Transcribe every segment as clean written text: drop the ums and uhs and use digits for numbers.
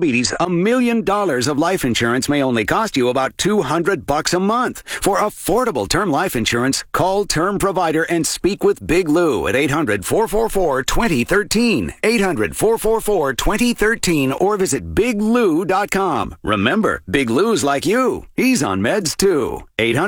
diabetes, $1 million of life insurance may only cost you about $200 a month. For affordable term life insurance, call Term Provider and speak with Big Lou at 800-444-2013. 800-444-2013 or visit biglou.com. Remember, Big Lou's like you. He's on meds too.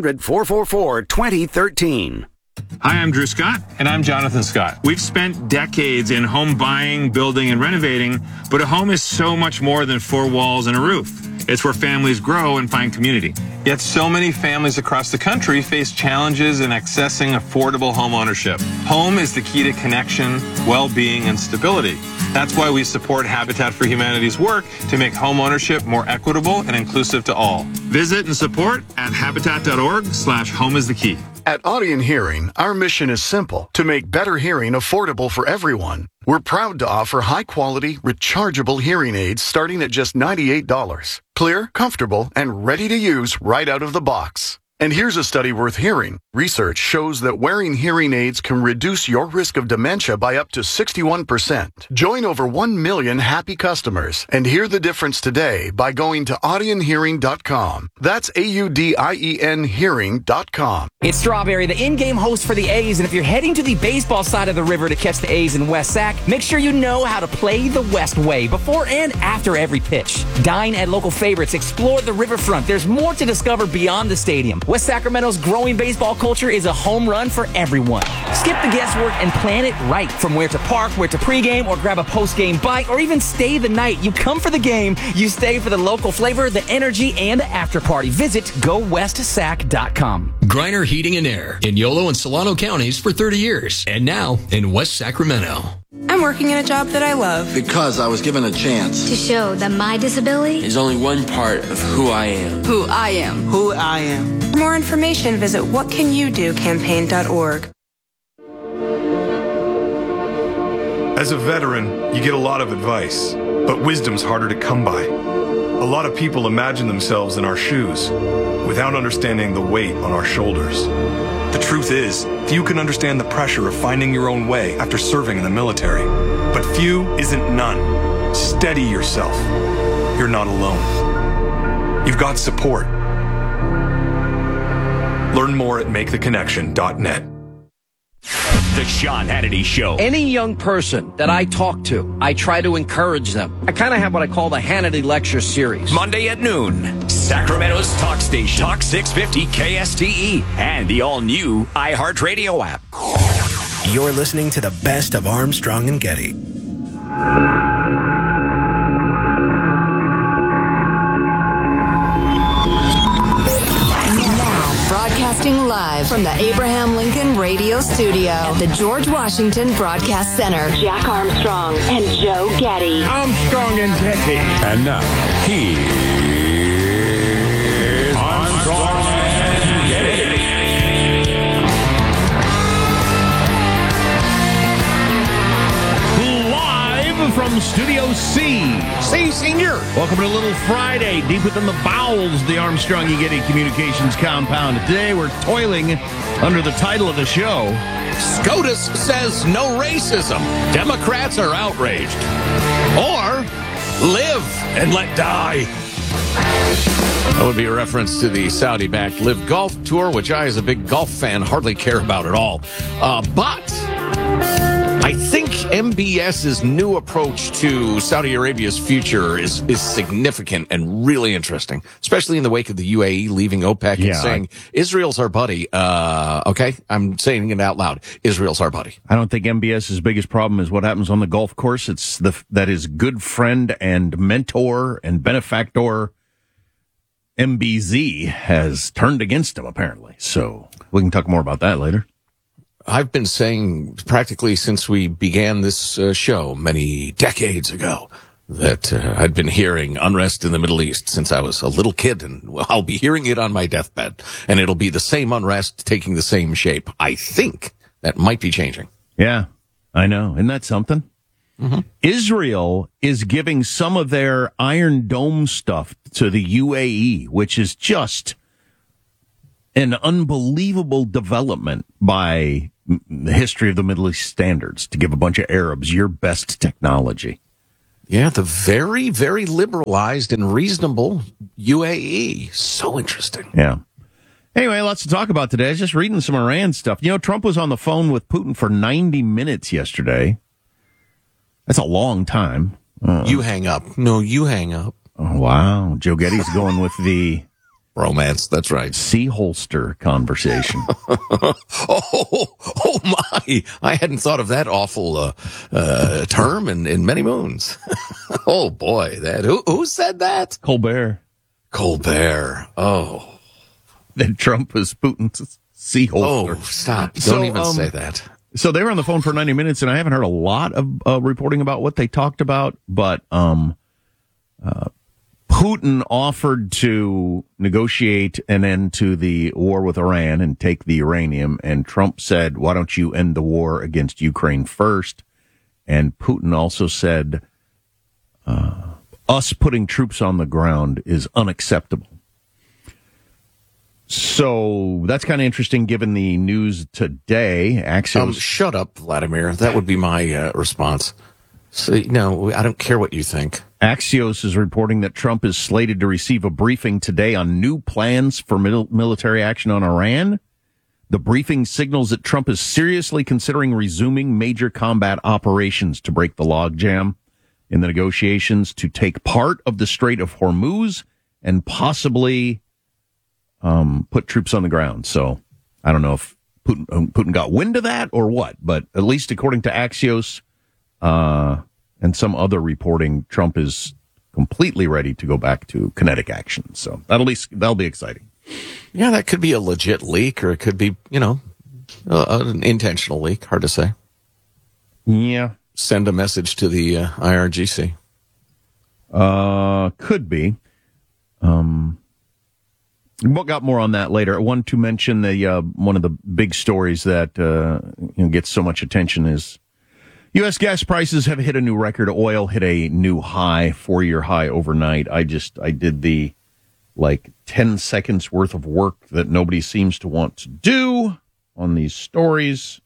800-444-2013. Hi, I'm Drew Scott. And I'm Jonathan Scott. We've spent decades in home buying, building, and renovating, but a home is so much more than four walls and a roof. It's where families grow and find community. Yet so many families across the country face challenges in accessing affordable home ownership. Home is the key to connection, well-being, and stability. That's why we support Habitat for Humanity's work to make home ownership more equitable and inclusive to all. Visit and support at habitat.org/home-is-the-key. At Audion Hearing, our mission is simple: to make better hearing affordable for everyone. We're proud to offer high-quality, rechargeable hearing aids starting at just $98. Clear, comfortable, and ready to use right out of the box. And here's a study worth hearing. Research shows that wearing hearing aids can reduce your risk of dementia by up to 61%. Join over 1 million happy customers and hear the difference today by going to audionhearing.com. That's AUDIEN hearing.com. It's Strawberry, the in-game host for the A's, and if you're heading to the baseball side of the river to catch the A's in West Sac, make sure you know how to play the West way before and after every pitch. Dine at local favorites, explore the riverfront. There's more to discover beyond the stadium. West Sacramento's growing baseball culture is a home run for everyone. Skip the guesswork and plan it right. From where to park, where to pregame, or grab a postgame bite, or even stay the night. You come for the game, you stay for the local flavor, the energy, and the after party. Visit GoWestSac.com. Griner Heating and Air in Yolo and Solano counties for 30 years. And now in West Sacramento. I'm working in a job that I love. Because I was given a chance. To show that my disability is only one part of who I am. Who I am. Who I am. For more information, visit whatcanyoudocampaign.org. As a veteran, you get a lot of advice, but wisdom's harder to come by. A lot of people imagine themselves in our shoes without understanding the weight on our shoulders. The truth is, few can understand the pressure of finding your own way after serving in the military. But few isn't none. Steady yourself. You're not alone. You've got support. Learn more at maketheconnection.net. The Sean Hannity Show. Any young person that I talk to, I try to encourage them. I kind of have what I call the Hannity Lecture Series. Monday at noon, Sacramento's talk station, Talk 650 KSTE, and the all-new iHeartRadio app. You're listening to the best of Armstrong and Getty. Broadcasting live from the Abraham Lincoln Radio Studio at the George Washington Broadcast Center. Jack Armstrong and Joe Getty. Armstrong and Getty. And now, here's Armstrong and Getty. Live from Studio C. C, Senior. Welcome to a little Friday, deep within the bowels of the Armstrong and Getty Communications compound. Today, we're toiling under the title of the show, SCOTUS says no racism. Democrats are outraged. Or live and let die. That would be a reference to the Saudi-backed Live Golf Tour, which I, as a big golf fan, hardly care about at all. But I think MBS's new approach to Saudi Arabia's future is significant and really interesting, especially in the wake of the UAE leaving OPEC and saying, Israel's our buddy. Okay, I'm saying it out loud. Israel's our buddy. I don't think MBS's biggest problem is what happens on the golf course. It's that his good friend and mentor and benefactor MBZ has turned against him, apparently. So we can talk more about that later. I've been saying practically since we began this show many decades ago that I'd been hearing unrest in the Middle East since I was a little kid, and I'll be hearing it on my deathbed, and it'll be the same unrest taking the same shape. I think that might be changing. Yeah, I know. Isn't that something? Mm-hmm. Israel is giving some of their Iron Dome stuff to the UAE, which is just an unbelievable development by the history of the Middle East standards, to give a bunch of Arabs your best technology. Yeah, the very, very liberalized and reasonable UAE. So interesting. Yeah. Anyway, lots to talk about today. I was just reading some Iran stuff. You know, Trump was on the phone with Putin for 90 minutes yesterday. That's a long time. You hang up. No, you hang up. Oh, wow. Joe Getty's going with the romance. That's right. Sea holster conversation. Oh my. I hadn't thought of that awful term in many moons. Oh, boy. Who said that? Colbert. Oh. That Trump was Putin's sea holster. Oh, stop. Don't even say that. So they were on the phone for 90 minutes, and I haven't heard a lot of reporting about what they talked about, but Putin offered to negotiate an end to the war with Iran and take the uranium, and Trump said, why don't you end the war against Ukraine first? And Putin also said, us putting troops on the ground is unacceptable. So that's kind of interesting given the news today. Axios. Shut up, Vladimir. That would be my response. So, no, I don't care what you think. Axios is reporting that Trump is slated to receive a briefing today on new plans for military action on Iran. The briefing signals that Trump is seriously considering resuming major combat operations to break the logjam in the negotiations to take part of the Strait of Hormuz and possibly put troops on the ground. So I don't know if Putin got wind of that or what, but at least according to Axios and some other reporting, Trump is completely ready to go back to kinetic action. So that'll be exciting. Yeah, that could be a legit leak, or it could be, an intentional leak. Hard to say. Yeah. Send a message to the IRGC. Could be. We'll got more on that later. I wanted to mention the one of the big stories that gets so much attention is U.S. gas prices have hit a new record. Oil hit a new high, 4-year high overnight. I did the 10 seconds worth of work that nobody seems to want to do on these stories,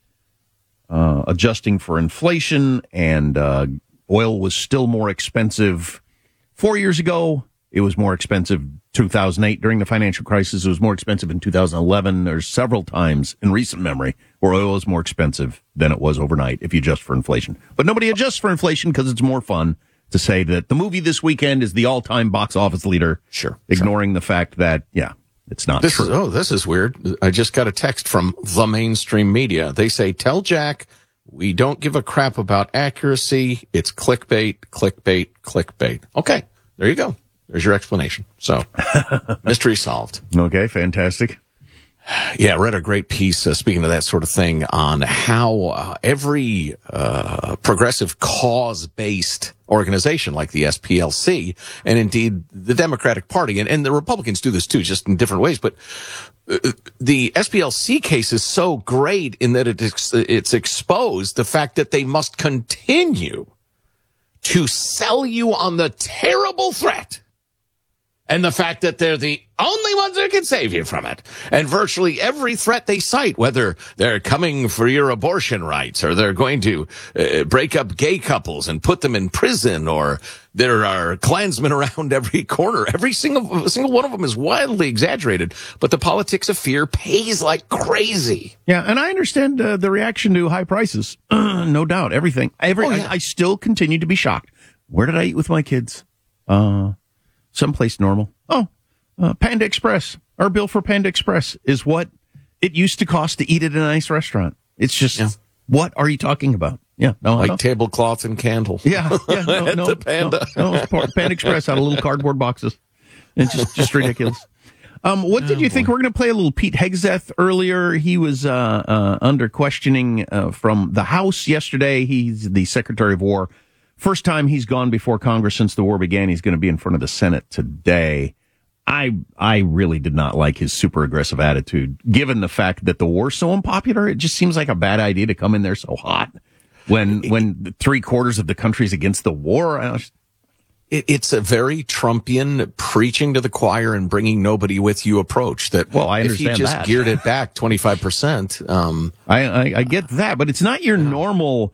adjusting for inflation, and oil was still more expensive 4 years ago. It was more expensive 2008 during the financial crisis. It was more expensive in 2011. There's several times in recent memory where oil is more expensive than it was overnight if you adjust for inflation. But nobody adjusts for inflation because it's more fun to say that the movie this weekend is the all-time box office leader. Sure. Ignoring the fact that, it's not true. This is weird. I just got a text from the mainstream media. They say, tell Jack we don't give a crap about accuracy. It's clickbait, clickbait, clickbait. Okay, there you go. There's your explanation. So, mystery solved. Okay, fantastic. Yeah, I read a great piece, speaking of that sort of thing, on how every progressive cause-based organization like the SPLC, and indeed the Democratic Party, and the Republicans do this too, just in different ways, but the SPLC case is so great in that it's exposed the fact that they must continue to sell you on the terrible threat and the fact that they're the only ones that can save you from it. And virtually every threat they cite, whether they're coming for your abortion rights, or they're going to break up gay couples and put them in prison, or there are Klansmen around every corner, every single one of them is wildly exaggerated. But the politics of fear pays like crazy. Yeah, and I understand the reaction to high prices. No doubt. Everything. I still continue to be shocked. Where did I eat with my kids? Someplace normal. Panda Express. Our bill for Panda Express is what it used to cost to eat at a nice restaurant. It's just, what are you talking about? Yeah, no, like tablecloth and candles. Yeah, no, the Panda. No, Panda Express out of little cardboard boxes. It's just ridiculous. What did you think? We're going to play a little Pete Hegseth earlier. He was under questioning from the House yesterday. He's the Secretary of War. First time he's gone before Congress since the war began. He's going to be in front of the Senate today. I really did not like his super aggressive attitude, given the fact that the war's so unpopular. It just seems like a bad idea to come in there so hot when 3/4 of the country's against the war. It's a very Trumpian preaching to the choir and bringing nobody with you approach. That, well, I understand if he just that. geared it back 25%. I get that, but it's not your normal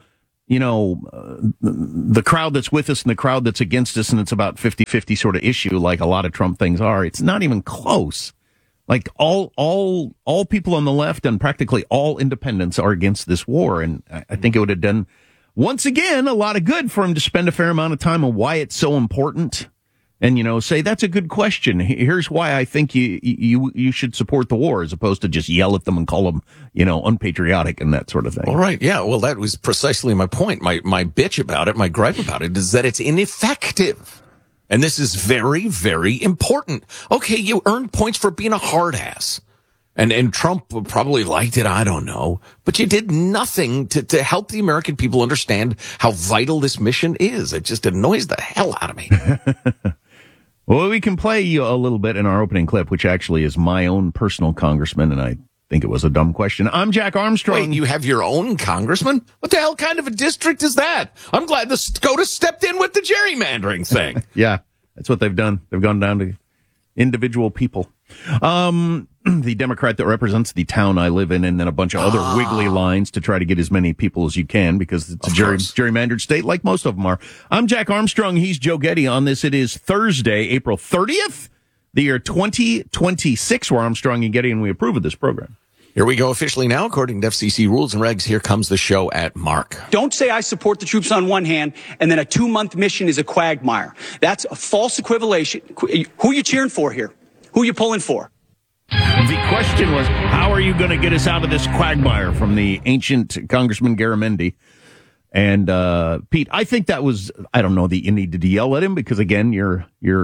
the crowd that's with us and the crowd that's against us, and it's about 50-50 sort of issue, like a lot of Trump things are. It's not even close. Like all people on the left and practically all independents are against this war, and I think it would have done, once again, a lot of good for him to spend a fair amount of time on why it's so important. And, say, that's a good question. Here's why I think you should support the war, as opposed to just yell at them and call them, unpatriotic and that sort of thing. All right. Yeah. Well, that was precisely my point. My bitch about it, my gripe about it, is that it's ineffective. And this is very, very important. Okay, you earned points for being a hard ass. And Trump probably liked it, I don't know. But you did nothing to help the American people understand how vital this mission is. It just annoys the hell out of me. Well, we can play you a little bit in our opening clip, which actually is my own personal congressman, and I think it was a dumb question. I'm Jack Armstrong. Wait, you have your own congressman? What the hell kind of a district is that? I'm glad the SCOTUS stepped in with the gerrymandering thing. Yeah, that's what they've done. They've gone down to individual people. The Democrat that represents the town I live in, and then a bunch of other wiggly lines to try to get as many people as you can, because it's a gerrymandered state like most of them are. I'm Jack Armstrong. He's Joe Getty on this. It is Thursday, April 30th, the year 2026. We're Armstrong and Getty, and we approve of this program. Here we go officially now, according to FCC rules and regs. Here comes the show at Mark. Don't say I support the troops on one hand, and then a 2-month mission is a quagmire. That's a false equivalation. Who are you cheering for here? Who are you pulling for? The question was, how are you going to get us out of this quagmire, from the ancient Congressman Garamendi. And Pete, I think that was, I don't know that you needed to yell at him, because, again, you're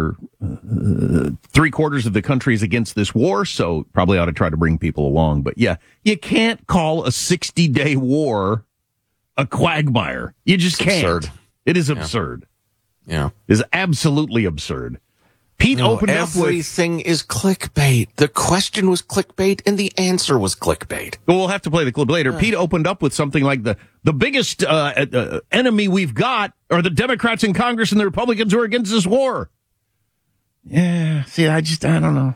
3/4 of the country is against this war, so probably ought to try to bring people along. But, yeah, you can't call a 60-day war a quagmire. You just can't. Absurd. It is absurd. Yeah. It is absolutely absurd. Pete opened up with... Everything is clickbait. The question was clickbait, and the answer was clickbait. Well, we'll have to play the clip later. Pete opened up with something like the biggest enemy we've got are the Democrats in Congress and the Republicans who are against this war. Yeah, see, I don't know.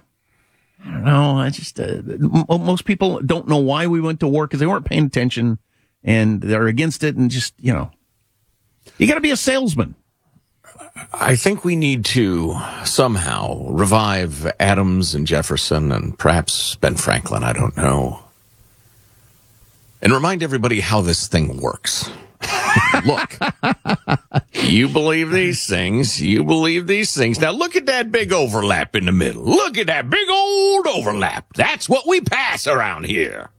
Most people don't know why we went to war, because they weren't paying attention, and they're against it, and just, you got to be a salesman. I think we need to somehow revive Adams and Jefferson and perhaps Ben Franklin, I don't know, and remind everybody how this thing works. Look, you believe these things. You believe these things. Now look at that big overlap in the middle. Look at that big old overlap. That's what we pass around here.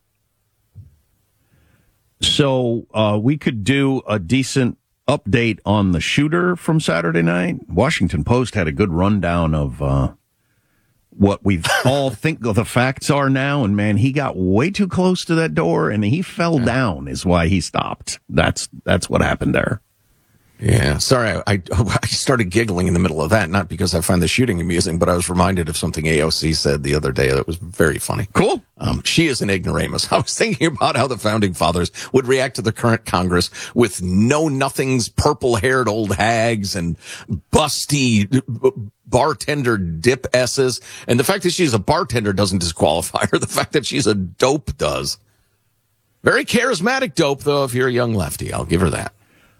So we could do a decent update on the shooter from Saturday night. Washington Post had a good rundown of what we all think the facts are now. And, man, he got way too close to that door, and he fell down is why he stopped. That's what happened there. Yeah, sorry, I started giggling in the middle of that, not because I find the shooting amusing, but I was reminded of something AOC said the other day that was very funny. Cool. She is an ignoramus. I was thinking about how the founding fathers would react to the current Congress with know-nothings, purple-haired old hags and busty bartender dip S's. And the fact that she's a bartender doesn't disqualify her. The fact that she's a dope does. Very charismatic dope, though, if you're a young lefty. I'll give her that.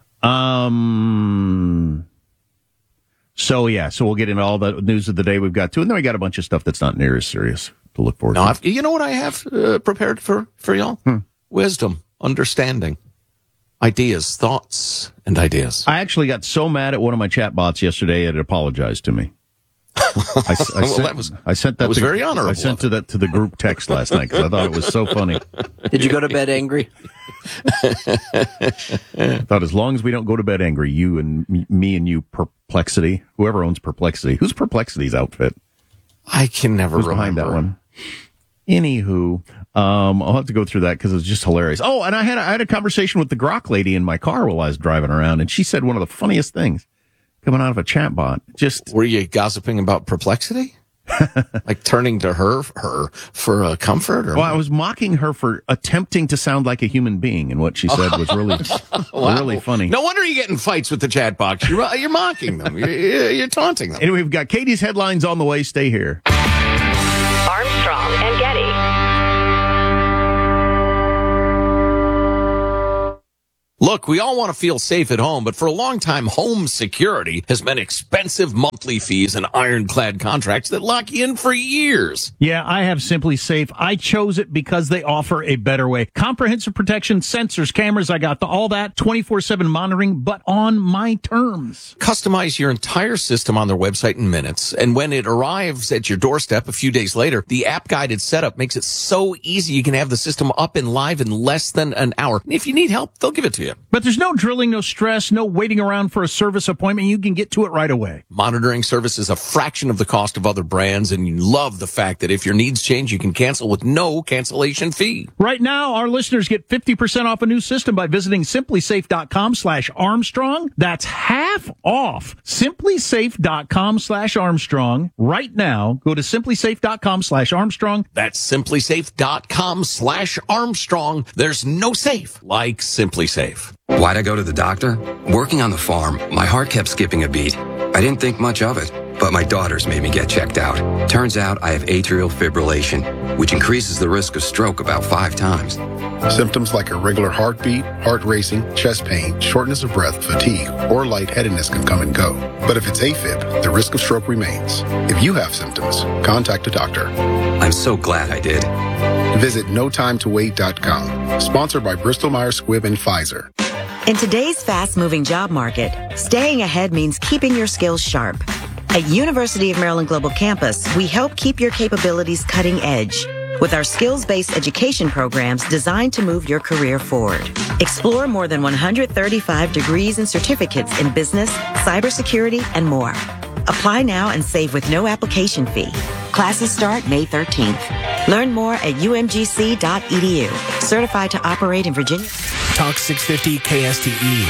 So we'll get into all the news of the day we've got to, and then we got a bunch of stuff that's not near as serious to look forward to. You know what I have prepared for y'all? Wisdom, understanding, ideas, thoughts, and ideas. I actually got so mad at one of my chat bots yesterday it apologized to me. I sent that was very honorable. I sent that to the group text last night because I thought it was so funny. Did you go to bed angry? I thought, as long as we don't go to bed angry, you and me and you, Perplexity, whoever owns Perplexity. Who's Perplexity's outfit? I can never remember. Behind that one? Anywho, I'll have to go through that because it was just hilarious. Oh, and I had a conversation with the Grok lady in my car while I was driving around, and she said one of the funniest things coming out of a chatbot. Were you gossiping about Perplexity? Like turning to her for comfort? Or well, I was mocking her for attempting to sound like a human being, and what she said was really, really funny. No wonder you're getting fights with the chat box. You're mocking them. You're taunting them. Anyway, we've got Katie's headlines on the way. Stay here. Armstrong and Getty. Look, we all want to feel safe at home, but for a long time, home security has meant expensive monthly fees and ironclad contracts that lock you in for years. Yeah, I have Simply Safe. I chose it because they offer a better way. Comprehensive protection, sensors, cameras, I got all that, 24/7 monitoring, but on my terms. Customize your entire system on their website in minutes, and when it arrives at your doorstep a few days later, the app-guided setup makes it so easy you can have the system up and live in less than an hour. If you need help, they'll give it to you. But there's no drilling, no stress, no waiting around for a service appointment. You can get to it right away. Monitoring service is a fraction of the cost of other brands, and you love the fact that if your needs change, you can cancel with no cancellation fee. Right now, our listeners get 50% off a new system by visiting simplysafe.com/Armstrong. That's half off. simplysafe.com/Armstrong. Right now, go to simplysafe.com/Armstrong. That's simplysafe.com/Armstrong. There's no safe like Simply Safe. Why'd I go to the doctor? Working on the farm, my heart kept skipping a beat. I didn't think much of it, but my daughters made me get checked out. Turns out I have atrial fibrillation, which increases the risk of stroke about 5 times. Symptoms like irregular heartbeat, heart racing, chest pain, shortness of breath, fatigue, or lightheadedness can come and go. But if it's AFib, the risk of stroke remains. If you have symptoms, contact a doctor. I'm so glad I did. Visit notimetowait.com. Sponsored by Bristol-Myers Squibb and Pfizer. In today's fast-moving job market, staying ahead means keeping your skills sharp. At University of Maryland Global Campus, we help keep your capabilities cutting edge with our skills-based education programs designed to move your career forward. Explore more than 135 degrees and certificates in business, cybersecurity, and more. Apply now and save with no application fee. Classes start May 13th. Learn more at umgc.edu. Certified to operate in Virginia. Talk 650 KSTE.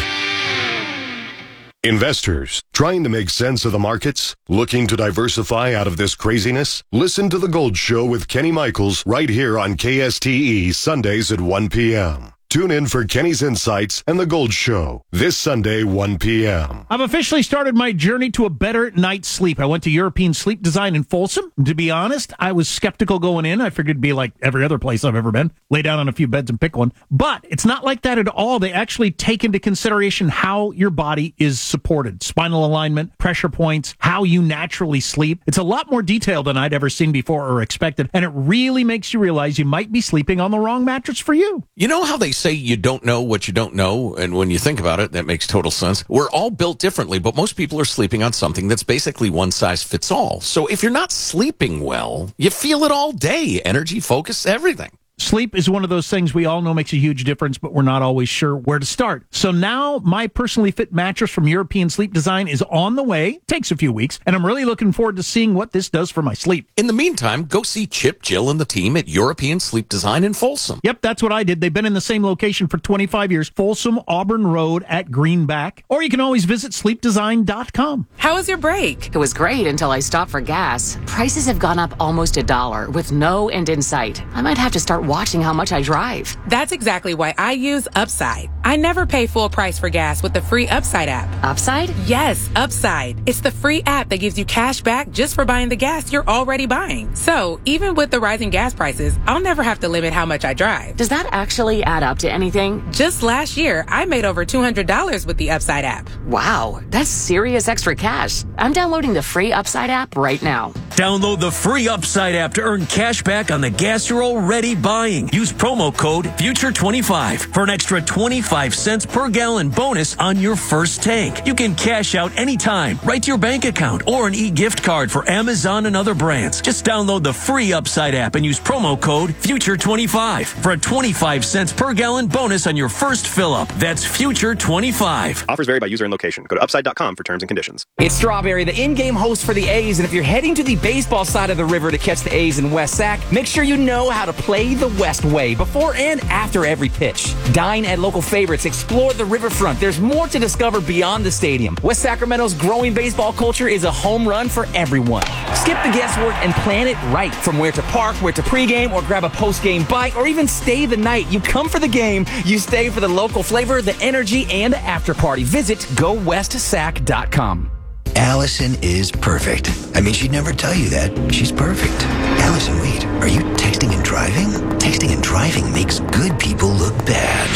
Investors, trying to make sense of the markets? Looking to diversify out of this craziness? Listen to The Gold Show with Kenny Michaels right here on KSTE Sundays at 1 p.m. Tune in for Kenny's Insights and The Gold Show this Sunday, 1 p.m. I've officially started my journey to a better night's sleep. I went to European Sleep Design in Folsom. To be honest, I was skeptical going in. I figured it'd be like every other place I've ever been. Lay down on a few beds and pick one. But it's not like that at all. They actually take into consideration how your body is supported. Spinal alignment, pressure points, how you naturally sleep. It's a lot more detailed than I'd ever seen before or expected. And it really makes you realize you might be sleeping on the wrong mattress for you. You know how they say you don't know what you don't know, and when you think about it, that makes total sense. We're all built differently, but most people are sleeping on something that's basically one size fits all. So if you're not sleeping well, you feel it all day. Energy, focus, everything. Sleep is one of those things we all know makes a huge difference, but we're not always sure where to start. So now my personally fit mattress from European Sleep Design is on the way. Takes a few weeks, and I'm really looking forward to seeing what this does for my sleep. In the meantime, go see Chip, Jill, and the team at European Sleep Design in Folsom. Yep, that's what I did. They've been in the same location for 25 years, Folsom Auburn Road at Greenback. Or you can always visit sleepdesign.com. How was your break? It was great until I stopped for gas. Prices have gone up almost $1 with no end in sight. I might have to start watching how much I drive. That's exactly why I use Upside. I never pay full price for gas with the free Upside app. Upside? Yes, Upside. It's the free app that gives you cash back just for buying the gas you're already buying. So even with the rising gas prices, I'll never have to limit how much I drive. Does that actually add up to anything? Just last year, I made over $200 with the Upside app. Wow, that's serious extra cash. I'm downloading the free Upside app right now. Download the free Upside app to earn cash back on the gas you're already buying. Use promo code FUTURE25 for an extra 25 cents per gallon bonus on your first tank. You can cash out anytime, right to your bank account, or an e-gift card for Amazon and other brands. Just download the free Upside app and use promo code FUTURE25 for a 25 cents per gallon bonus on your first fill-up. That's FUTURE25. Offers vary by user and location. Go to upside.com for terms and conditions. It's Strawberry, the in-game host for the A's, and if you're heading to the baseball side of the river to catch the A's in West Sac, make sure you know how to play the West way before and after every pitch. Dine at local favorites, explore the riverfront. There's more to discover beyond the stadium. West Sacramento's growing baseball culture is a home run for everyone. Skip the guesswork and plan it right. From where to park, where to pregame, or grab a postgame bite, or even stay the night. You come for the game, you stay for the local flavor, the energy, and the after party. Visit GoWestSac.com. Allison is perfect. I mean, she'd never tell you that. She's perfect. Allison, wait, are you texting and driving? Texting and driving makes good people look bad.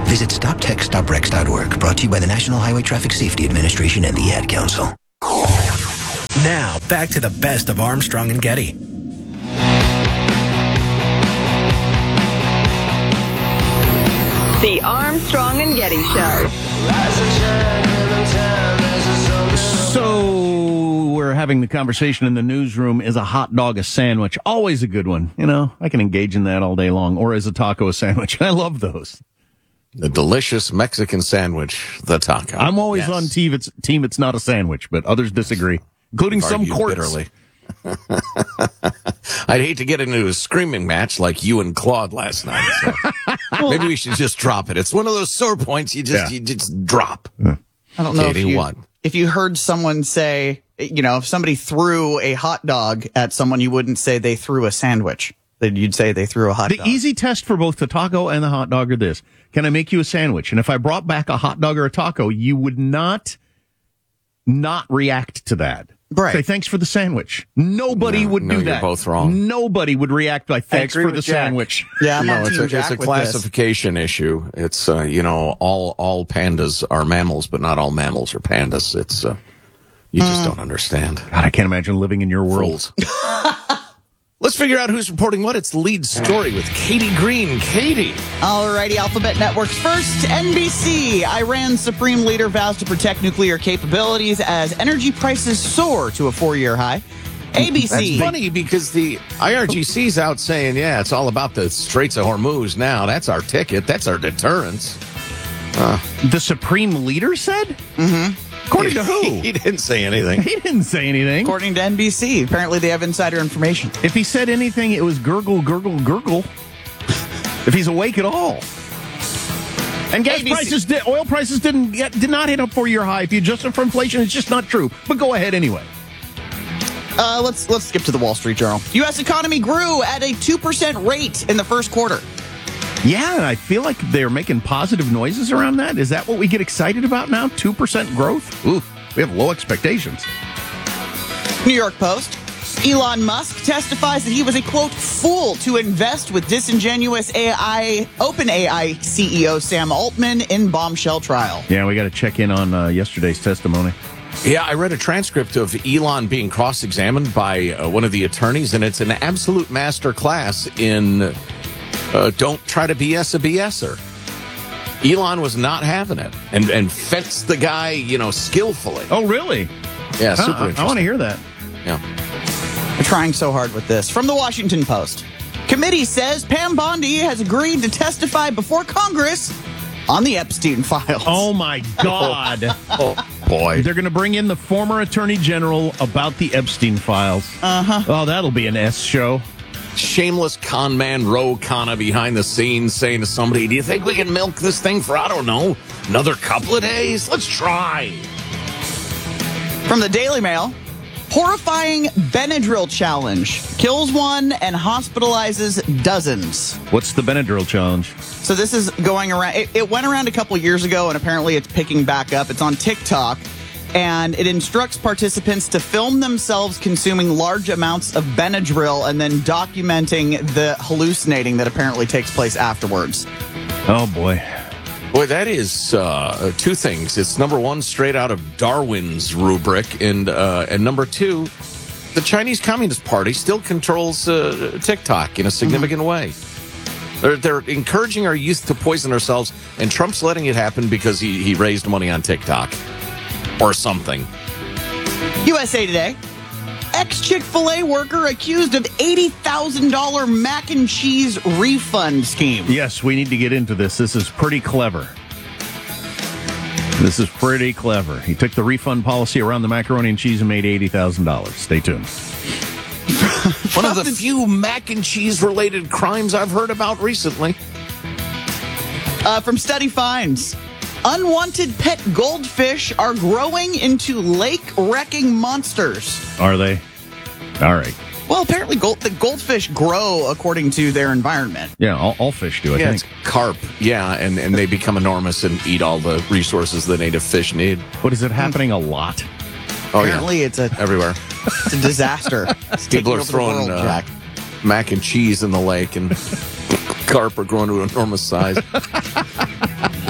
Visit StopTextStopWrecks.org. Brought to you by the National Highway Traffic Safety Administration and the Ad Council. Now, back to the best of Armstrong and Getty. The Armstrong and Getty Show. So we're having the conversation in the newsroom. Is a hot dog a sandwich? Always a good one. You know, I can engage in that all day long. Or is a taco a sandwich? I love those. The delicious Mexican sandwich, the taco. I'm always on team it's not a sandwich, but others disagree, including some courts. Bitterly. I'd hate to get into a screaming match like you and Claude last night. So maybe we should just drop it. It's one of those sore points you just drop. I don't know if you heard someone say, if somebody threw a hot dog at someone, you wouldn't say they threw a sandwich. You'd say they threw a hot dog. The easy test for both the taco and the hot dog are this. Can I make you a sandwich? And if I brought back a hot dog or a taco, you would not react to that. Right. Say, thanks for the sandwich. Nobody would do that. You're both wrong. Nobody would react by thanks for the sandwich. Yeah, it's a classification issue. It's, all pandas are mammals, but not all mammals are pandas. It's, you just don't understand. God, I can't imagine living in your world. Let's figure out who's reporting what. It's the lead story with Katie Green. Katie. Alrighty, Alphabet Network's first, NBC. Iran's supreme leader vows to protect nuclear capabilities as energy prices soar to a 4-year high. ABC. That's funny because the IRGC's out saying, it's all about the Straits of Hormuz now. That's our ticket. That's our deterrence. The supreme leader said? Mm-hmm. According to who? He didn't say anything. He didn't say anything. According to NBC. Apparently they have insider information. If he said anything, it was gurgle, gurgle, gurgle. If he's awake at all. And oil prices did not hit a 4-year high. If you adjust it for inflation, it's just not true. But go ahead anyway. Let's skip to the Wall Street Journal. U.S. economy grew at a 2% rate in the first quarter. Yeah, and I feel like they're making positive noises around that. Is that what we get excited about now? 2% growth? Ooh, we have low expectations. New York Post. Elon Musk testifies that he was a, quote, fool to invest with disingenuous OpenAI CEO Sam Altman in bombshell trial. Yeah, we got to check in on yesterday's testimony. Yeah, I read a transcript of Elon being cross-examined by one of the attorneys, and it's an absolute master class in... don't try to BS a BSer. Elon was not having it and fenced the guy, skillfully. Oh, really? Yeah, super interesting. I want to hear that. Yeah. We're trying so hard with this. From the Washington Post. Committee says Pam Bondi has agreed to testify before Congress on the Epstein files. Oh, my God. Oh, boy. They're going to bring in the former Attorney General about the Epstein files. Uh-huh. Oh, that'll be an S show. Shameless con man Ro Khanna behind the scenes saying to somebody, do you think we can milk this thing for, I don't know, another couple of days? Let's try. From the Daily Mail, horrifying Benadryl challenge. Kills one and hospitalizes dozens. What's the Benadryl challenge? So this is going around. It went around a couple of years ago, and apparently it's picking back up. It's on TikTok. And it instructs participants to film themselves consuming large amounts of Benadryl and then documenting the hallucinating that apparently takes place afterwards. Oh, boy. Boy, that is two things. It's number one, straight out of Darwin's rubric, and number two, the Chinese Communist Party still controls TikTok in a significant way. They're encouraging our youth to poison ourselves, and Trump's letting it happen because he raised money on TikTok. Or something. USA Today. Ex-Chick-fil-A worker accused of $80,000 mac and cheese refund scheme. Yes, we need to get into this. This is pretty clever. This is pretty clever. He took the refund policy around the macaroni and cheese and made $80,000. Stay tuned. One of the few mac and cheese related crimes I've heard about recently. From Study Finds. Unwanted pet goldfish are growing into lake-wrecking monsters. Are they? All right. Well, apparently the goldfish grow according to their environment. Yeah, all fish do, I think. It's carp, and they become enormous and eat all the resources the native fish need. But is it happening a lot? Oh, apparently it's everywhere. It's a disaster. People are throwing mac and cheese in the lake, and carp are growing to an enormous size.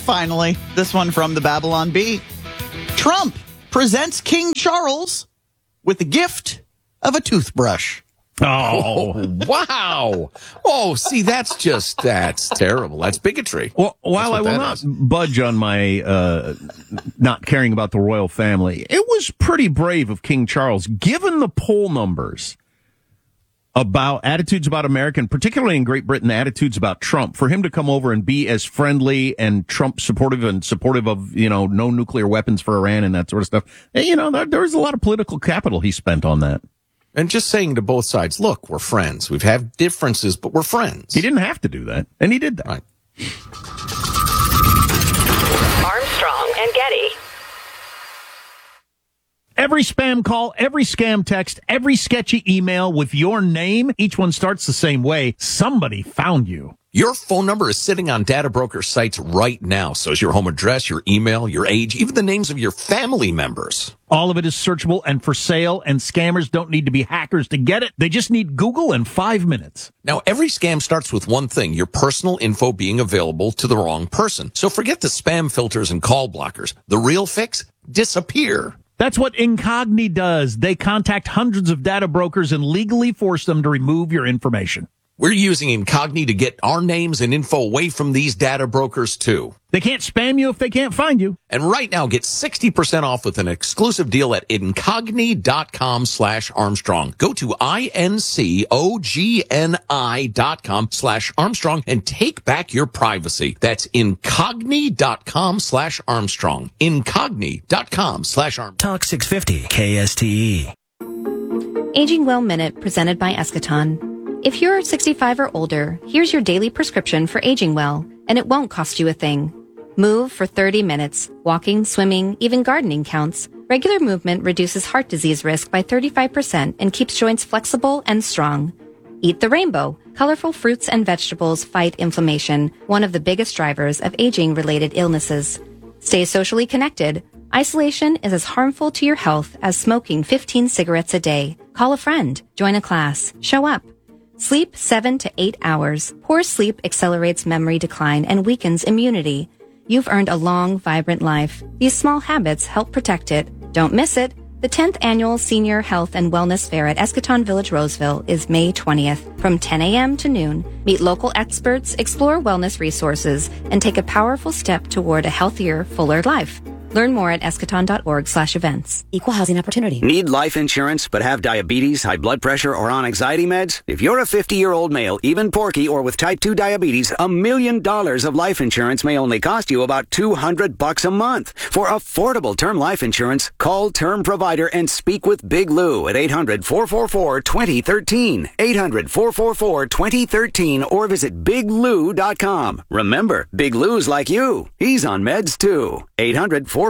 finally, this one from the Babylon Bee. Trump presents King Charles with the gift of a toothbrush. Oh, wow. Oh, see, that's terrible. That's bigotry. Well, while I will not budge on my not caring about the royal family, it was pretty brave of King Charles, given the poll numbers about attitudes about America, and particularly in Great Britain, attitudes about Trump, for him to come over and be as friendly and Trump supportive of, no nuclear weapons for Iran and that sort of stuff. There was a lot of political capital he spent on that. And just saying to both sides, look, we're friends. We've had differences, but we're friends. He didn't have to do that, and he did that. Right. Armstrong and Getty. Every spam call, every scam text, every sketchy email with your name, each one starts the same way. Somebody found you. Your phone number is sitting on data broker sites right now. So is your home address, your email, your age, even the names of your family members. All of it is searchable and for sale, and scammers don't need to be hackers to get it. They just need Google in 5 minutes. Now, every scam starts with one thing, your personal info being available to the wrong person. So forget the spam filters and call blockers. The real fix? Disappear. That's what Incogni does. They contact hundreds of data brokers and legally force them to remove your information. We're using Incogni to get our names and info away from these data brokers, too. They can't spam you if they can't find you. And right now, get 60% off with an exclusive deal at Incogni.com/Armstrong. Go to INCOGNI.com/Armstrong and take back your privacy. That's Incogni.com/Armstrong. Incogni.com/Armstrong. Talk 650 KSTE. Aging Well Minute presented by Eschaton. If you're 65 or older, here's your daily prescription for aging well, and it won't cost you a thing. Move for 30 minutes. Walking, swimming, even gardening counts. Regular movement reduces heart disease risk by 35% and keeps joints flexible and strong. Eat the rainbow. Colorful fruits and vegetables fight inflammation, one of the biggest drivers of aging-related illnesses. Stay socially connected. Isolation is as harmful to your health as smoking 15 cigarettes a day. Call a friend. Join a class. Show up. Sleep 7 to 8 hours. Poor sleep accelerates memory decline and weakens immunity. You've earned a long, vibrant life. These small habits help protect it. Don't miss it. The 10th Annual Senior Health and Wellness Fair at Eschaton Village, Roseville is May 20th from 10 a.m. to noon. Meet local experts, explore wellness resources, and take a powerful step toward a healthier, fuller life. Learn more at eschaton.org/events. Equal housing opportunity. Need life insurance but have diabetes, high blood pressure, or on anxiety meds? If you're a 50-year-old male, even porky, or with type 2 diabetes, $1 million of life insurance may only cost you about $200 a month. For affordable term life insurance, call Term Provider and speak with Big Lou at 800-444-2013. 800-444-2013 or visit biglou.com. Remember, Big Lou's like you. He's on meds too. 800-444-2013.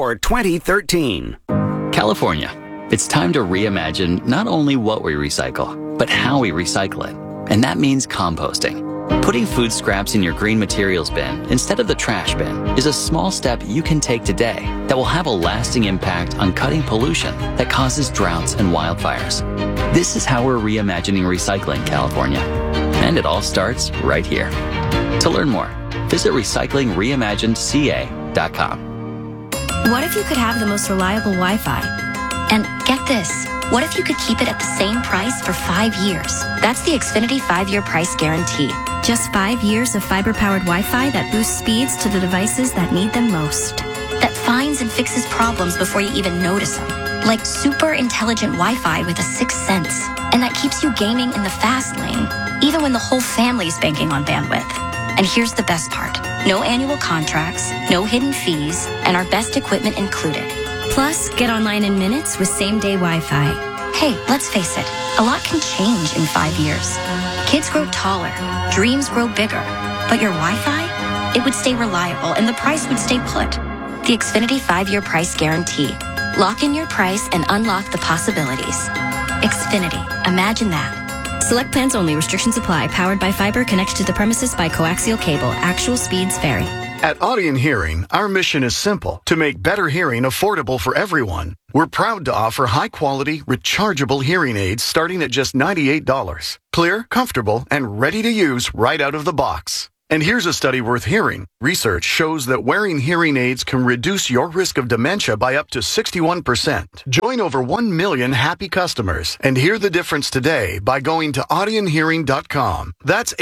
California. It's time to reimagine not only what we recycle, but how we recycle it. And that means composting. Putting food scraps in your green materials bin instead of the trash bin is a small step you can take today that will have a lasting impact on cutting pollution that causes droughts and wildfires. This is how we're reimagining recycling, California. And it all starts right here. To learn more, visit recyclingreimaginedca.com. What if you could have the most reliable Wi-Fi? And get this, what if you could keep it at the same price for 5 years? That's the Xfinity 5-year price guarantee. Just 5 years of fiber-powered Wi-Fi that boosts speeds to the devices that need them most. That finds and fixes problems before you even notice them. Like super intelligent Wi-Fi with a 6th sense. And that keeps you gaming in the fast lane, even when the whole family's banking on bandwidth. And here's the best part. No annual contracts, no hidden fees, and our best equipment included. Plus, get online in minutes with same-day Wi-Fi. Hey, let's face it, a lot can change in 5 years. Kids grow taller, dreams grow bigger, but your Wi-Fi? It would stay reliable and the price would stay put. The Xfinity 5-year price guarantee. Lock in your price and unlock the possibilities. Xfinity, imagine that. Select plans only. Restrictions apply. Powered by fiber, connected to the premises by coaxial cable. Actual speeds vary. At Audien Hearing, our mission is simple: to make better hearing affordable for everyone. We're proud to offer high-quality, rechargeable hearing aids starting at just $98. Clear, comfortable, and ready to use right out of the box. And here's a study worth hearing. Research shows that wearing hearing aids can reduce your risk of dementia by up to 61%. Join over 1 million happy customers and hear the difference today by going to audionhearing.com. That's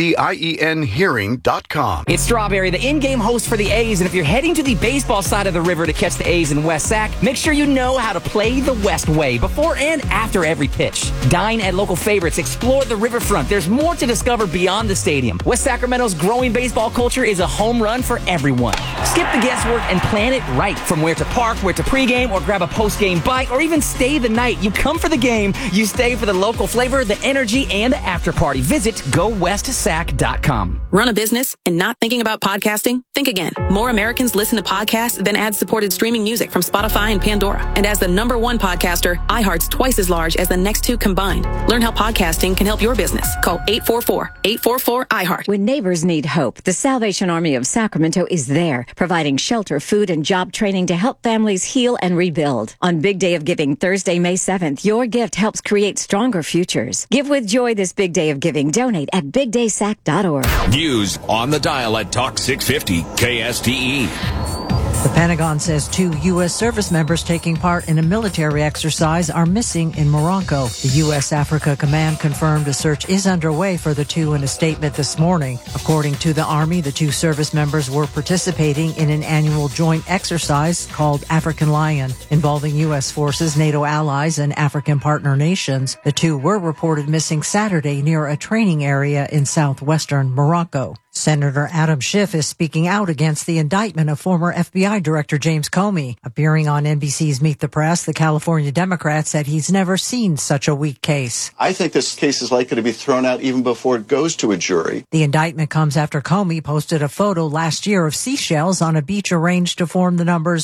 AUDIEN hearing.com. It's Strawberry, the in-game host for the A's, and if you're heading to the baseball side of the river to catch the A's in West Sac, make sure you know how to play the West way before and after every pitch. Dine at local favorites, explore the riverfront. There's more to discover beyond the stadium. West Sacramento's growing baseball culture is a home run for everyone. Skip the guesswork and plan it right. From where to park, where to pregame, or grab a post-game bite, or even stay the night. You come for the game, you stay for the local flavor, the energy, and the after party. Visit GoWestSac.com. Run a business and not thinking about podcasting? Think again. More Americans listen to podcasts than ad-supported streaming music from Spotify and Pandora. And as the #1 podcaster, iHeart's twice as large as the next two combined. Learn how podcasting can help your business. Call 844-844-iHeart. When neighbors need hope, the Salvation Army of Sacramento is there, providing shelter, food, and job training to help families heal and rebuild. On Big Day of Giving, Thursday, May 7th, your gift helps create stronger futures. Give with joy this Big Day of Giving. Donate at bigdaysac.org. News on the dial at Talk 650 KSTE. The Pentagon says 2 U.S. service members taking part in a military exercise are missing in Morocco. The U.S. Africa Command confirmed a search is underway for the two in a statement this morning. According to the Army, the 2 service members were participating in an annual joint exercise called African Lion, involving U.S. forces, NATO allies, and African partner nations. The 2 were reported missing Saturday near a training area in southwestern Morocco. Senator Adam Schiff is speaking out against the indictment of former FBI Director James Comey. Appearing on NBC's Meet the Press, the California Democrat said he's never seen such a weak case. I think this case is likely to be thrown out even before it goes to a jury. The indictment comes after Comey posted a photo last year of seashells on a beach arranged to form the numbers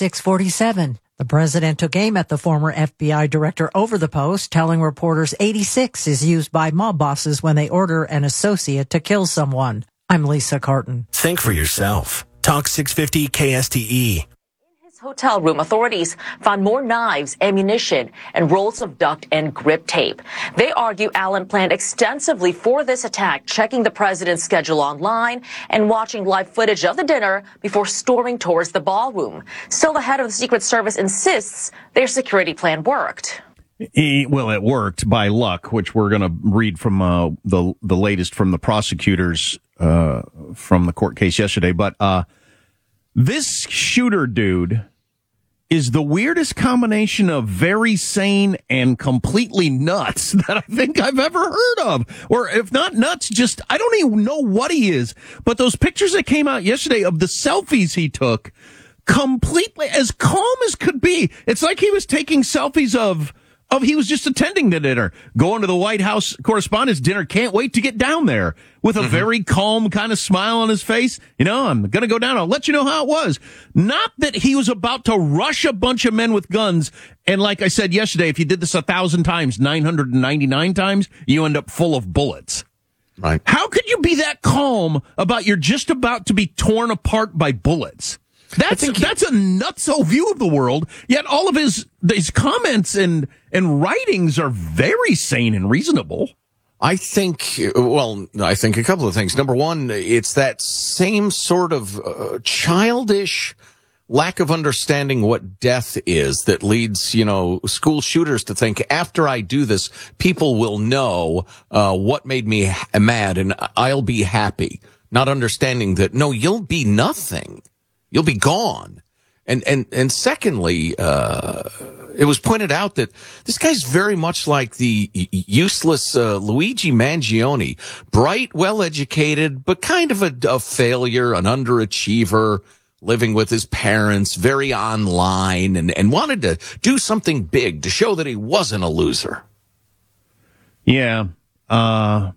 8647. The president took aim at the former FBI director over the post, telling reporters 86 is used by mob bosses when they order an associate to kill someone. I'm Lisa Carton. Think for yourself. Talk 650 KSTE. Hotel room, authorities found more knives, ammunition, and rolls of duct and grip tape. They argue Allen planned extensively for this attack, checking the president's schedule online and watching live footage of the dinner before storming towards the ballroom. Still, the head of the Secret Service insists their security plan worked. Well, it worked by luck, which we're going to read from the latest from the prosecutors from the court case yesterday. But this shooter dude is the weirdest combination of very sane and completely nuts that I think I've ever heard of. Or if not nuts, just, I don't even know what he is. But those pictures that came out yesterday of the selfies he took, completely as calm as could be. It's like he was taking selfies of he was just attending the dinner, going to the White House Correspondents' Dinner, can't wait to get down there, with a very calm kind of smile on his face. You know, I'm going to go down, I'll let you know how it was. Not that he was about to rush a bunch of men with guns, and like I said yesterday, if you did this 1,000 times, 999 times, you end up full of bullets. Right. How could you be that calm about you're just about to be torn apart by bullets? That's a nutso view of the world, yet all of his comments and writings are very sane and reasonable. I think a couple of things. Number one, it's that same sort of childish lack of understanding what death is that leads, school shooters to think, after I do this, people will know what made me mad and I'll be happy. Not understanding that, no, you'll be nothing. You'll be gone. And secondly, it was pointed out that this guy's very much like the useless Luigi Mangione, bright, well-educated, but kind of a failure, an underachiever, living with his parents, very online, and wanted to do something big to show that he wasn't a loser. Yeah. I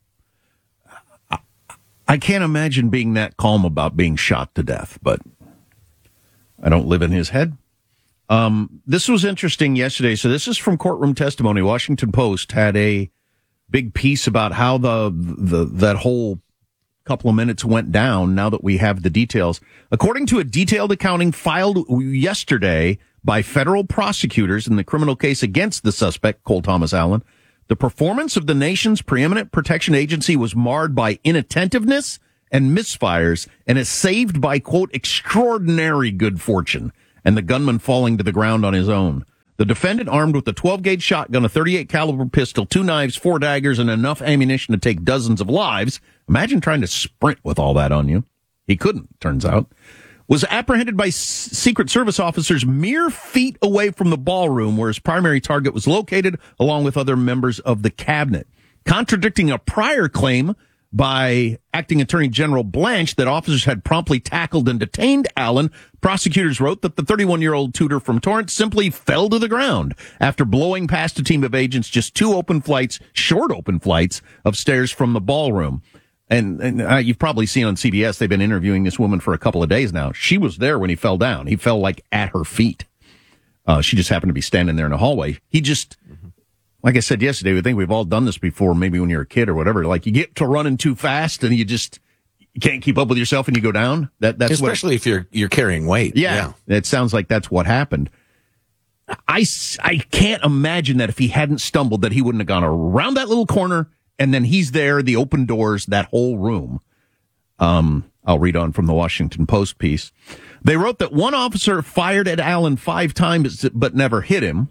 can't imagine being that calm about being shot to death, but I don't live in his head. This was interesting yesterday. So this is from courtroom testimony. Washington Post had a big piece about how that whole couple of minutes went down now that we have the details. According to a detailed accounting filed yesterday by federal prosecutors in the criminal case against the suspect, Cole Thomas Allen, the performance of the nation's preeminent protection agency was marred by inattentiveness and misfires and is saved by, quote, extraordinary good fortune, and the gunman falling to the ground on his own. The defendant, armed with a 12-gauge shotgun, a 38 caliber pistol, 2 knives, 4 daggers, and enough ammunition to take dozens of lives. Imagine trying to sprint with all that on you. He couldn't, turns out. Was apprehended by Secret Service officers mere feet away from the ballroom where his primary target was located, along with other members of the cabinet. Contradicting a prior claim by Acting Attorney General Blanche that officers had promptly tackled and detained Allen, prosecutors wrote that the 31-year-old tutor from Torrance simply fell to the ground after blowing past a team of agents just 2 short open flights of stairs from the ballroom. And you've probably seen on CBS, they've been interviewing this woman for a couple of days now. She was there when he fell down. He fell like at her feet. She just happened to be standing there in the hallway. He just, like I said yesterday, we think we've all done this before, maybe when you're a kid or whatever. Like you get to running too fast and you can't keep up with yourself and you go down. That's especially if you're carrying weight. Yeah. It sounds like that's what happened. I can't imagine that if he hadn't stumbled that he wouldn't have gone around that little corner. And then he's there, the open doors, that whole room. I'll read on from the Washington Post piece. They wrote that one officer fired at Allen 5 times, but never hit him.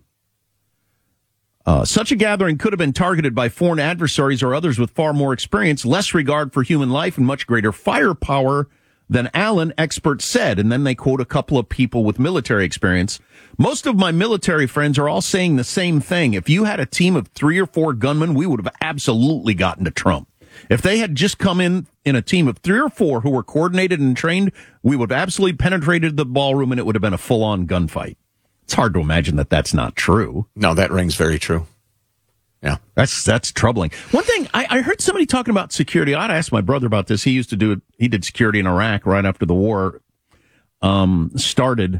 Such a gathering could have been targeted by foreign adversaries or others with far more experience, less regard for human life, and much greater firepower than Allen, experts said. And then they quote a couple of people with military experience. Most of my military friends are all saying the same thing. If you had a team of 3 or 4 gunmen, we would have absolutely gotten to Trump. If they had just come in a team of 3 or 4 who were coordinated and trained, we would have absolutely penetrated the ballroom and it would have been a full-on gunfight. It's hard to imagine that that's not true. No, that rings very true. Yeah. That's troubling. One thing, I heard somebody talking about security. I ought to ask my brother about this. He did security in Iraq right after the war started.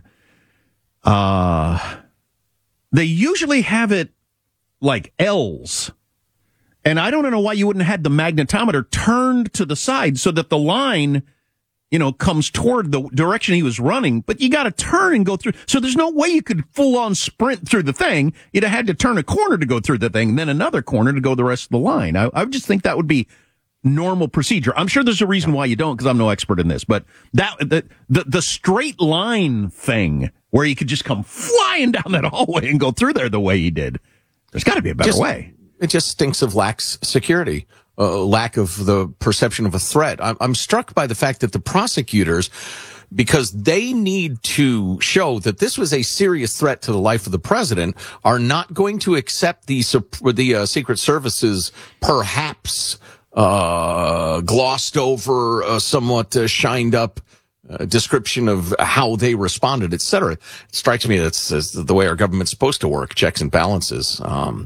They usually have it like L's. And I don't know why you wouldn't have had the magnetometer turned to the side so that the line, comes toward the direction he was running, but you got to turn and go through. So there's no way you could full on sprint through the thing. You'd have had to turn a corner to go through the thing, and then another corner to go the rest of the line. I would just think that would be normal procedure. I'm sure there's a reason why you don't, because I'm no expert in this, but the straight line thing where you could just come flying down that hallway and go through there the way he did. There's got to be a better way. It just stinks of lax security. Lack of the perception of a threat. I'm struck by the fact that the prosecutors, because they need to show that this was a serious threat to the life of the president, are not going to accept the Secret Service's perhaps glossed over, somewhat shined up description of how they responded, etc. It strikes me that's the way our government's supposed to work, checks and balances.